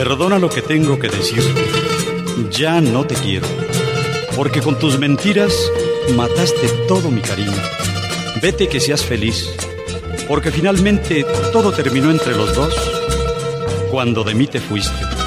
Perdona lo que tengo que decirte. Ya no te quiero, porque con tus mentiras mataste todo mi cariño. Vete, que seas feliz, porque finalmente todo terminó entre los dos cuando de mí te fuiste.